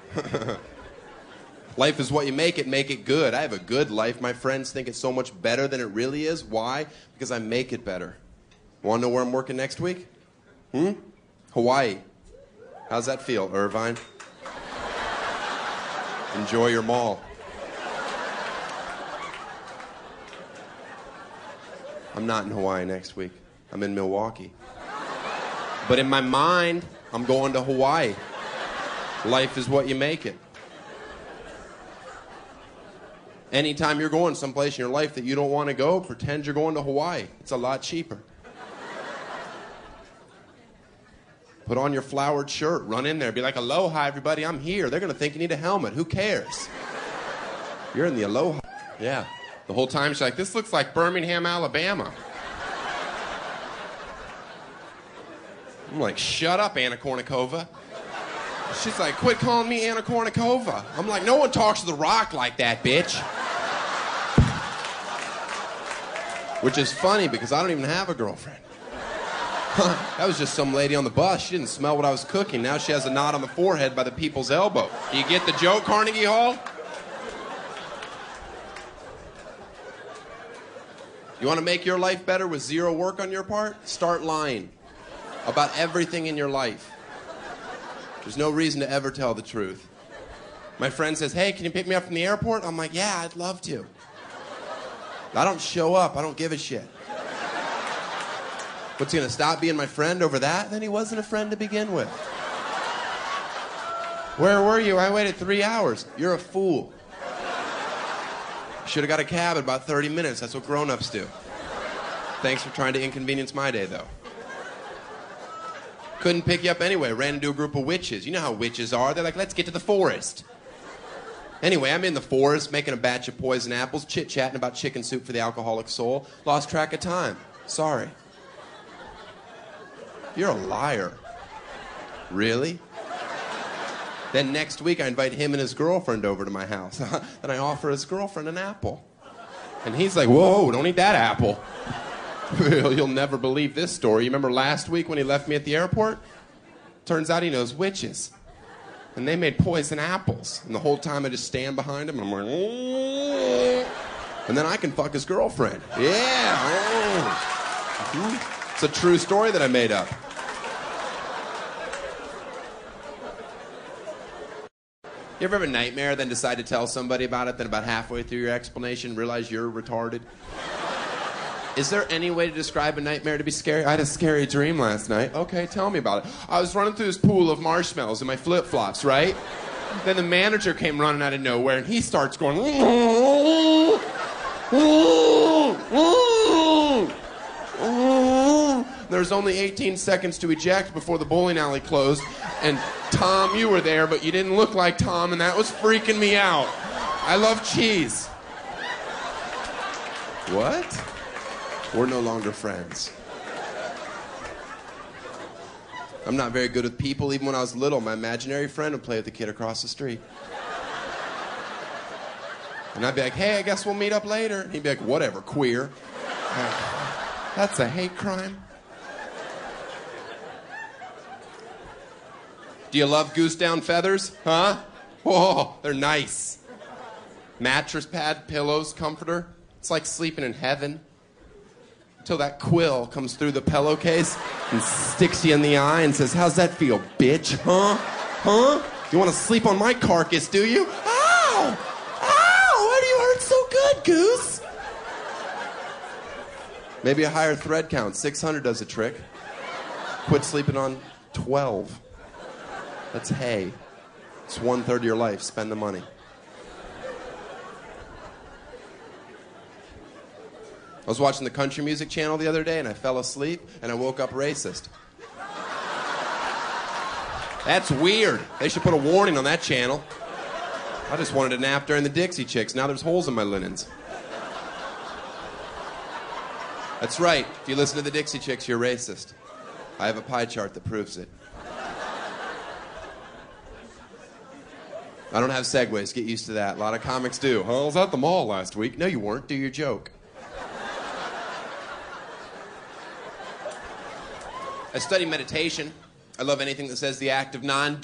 Life is what you make it good. I have a good life. My friends think it's so much better than it really is. Why? Because I make it better. Want to know where I'm working next week? Hawaii. How's that feel, Irvine? Enjoy your mall. I'm not in Hawaii next week. I'm in Milwaukee. But in my mind, I'm going to Hawaii. Life is what you make it. Anytime you're going someplace in your life that you don't want to go, pretend you're going to Hawaii. It's a lot cheaper. Put on your flowered shirt, run in there, be like, aloha, everybody, I'm here. They're going to think you need a helmet. Who cares? You're in the aloha. Yeah. The whole time she's like, this looks like Birmingham, Alabama. I'm like, shut up, Anna Kournikova. She's like, quit calling me Anna Kournikova. I'm like, no one talks to The Rock like that, bitch. Which is funny because I don't even have a girlfriend. That was just some lady on the bus. She didn't smell what I was cooking. Now she has a knot on the forehead by the people's elbow. Do you get the joke, Carnegie Hall? You want to make your life better with zero work on your part? Start lying about everything in your life. There's no reason to ever tell the truth. My friend says, hey, can you pick me up from the airport? I'm like, yeah, I'd love to. I don't show up. I don't give a shit. What's he going to stop being my friend over that? Then he wasn't a friend to begin with. Where were you? I waited 3 hours. You're a fool. Should have got a cab in about 30 minutes. That's what grown-ups do. Thanks for trying to inconvenience my day, though. Couldn't pick you up anyway. Ran into a group of witches. You know how witches are. They're like, let's get to the forest. Anyway, I'm in the forest making a batch of poison apples, chit-chatting about chicken soup for the alcoholic soul. Lost track of time. Sorry. You're a liar. Really? Then next week I invite him and his girlfriend over to my house. And I offer his girlfriend an apple. And he's like, whoa, don't eat that apple. You'll never believe this story. You remember last week when he left me at the airport? Turns out he knows witches. And they made poison apples. And the whole time I just stand behind him and I'm like, and then I can fuck his girlfriend. Yeah. It's a true story that I made up. You ever have a nightmare, then decide to tell somebody about it, then about halfway through your explanation realize you're retarded? Is there any way to describe a nightmare to be scary? I had a scary dream last night. Okay, tell me about it. I was running through this pool of marshmallows in my flip-flops, right? Then the manager came running out of nowhere, and he starts going... There's only 18 seconds to eject before the bowling alley closed. And Tom, you were there, but you didn't look like Tom, and that was freaking me out. I love cheese. What? We're no longer friends. I'm not very good with people. Even when I was little, my imaginary friend would play with the kid across the street. And I'd be like, hey, I guess we'll meet up later. And he'd be like, whatever, queer. That's a hate crime. Do you love goose down feathers? Huh? Whoa, they're nice. Mattress pad, pillows, comforter. It's like sleeping in heaven. Until that quill comes through the pillowcase and sticks you in the eye and says, how's that feel, bitch? Huh? Huh? You want to sleep on my carcass, do you? Ow! Ow! Why do you hurt so good, goose? Maybe a higher thread count. 600 does a trick. Quit sleeping on 12. That's hay. It's 1/3 of your life. Spend the money. I was watching the country music channel the other day and I fell asleep and I woke up racist. That's weird. They should put a warning on that channel. I just wanted to nap during the Dixie Chicks. Now there's holes in my linens. That's right. If you listen to the Dixie Chicks, you're racist. I have a pie chart that proves it. I don't have segues. Get used to that. A lot of comics do. Oh, I was at the mall last week. No, you weren't. Do your joke. I study meditation. I love anything that says the act of non